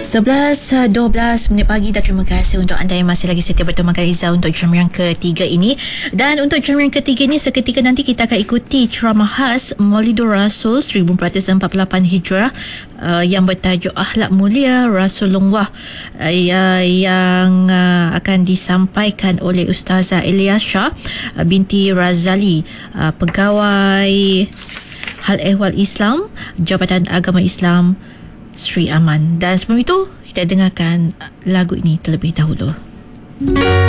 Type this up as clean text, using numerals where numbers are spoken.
11.12 minit pagi dan terima kasih untuk anda yang masih lagi setia bertemankan Izzah untuk jam yang ketiga ini. Dan untuk jam yang ketiga ini, seketika nanti kita akan ikuti ceramah khas Maulidur Rasul 1448 Hijrah yang bertajuk Akhlak Mulia Rasulullah yang akan disampaikan oleh Ustazah Elyasha binti Razali, pegawai Hal Ehwal Islam Jabatan Agama Islam Sri Aman. Dan sebelum itu kita dengarkan lagu ini terlebih dahulu.